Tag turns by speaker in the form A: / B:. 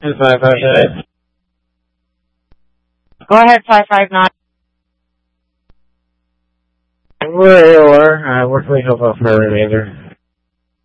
A: And 559.
B: Go ahead, 559.
A: Where you are, what can we help out for a remainder?